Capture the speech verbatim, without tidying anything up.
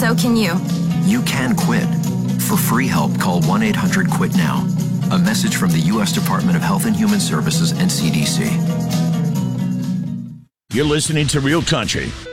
so can you. You can quit. For free help, call one eight hundred quit now. A message from the U S Department of Health and Human Services and C D C. You're listening to Real Country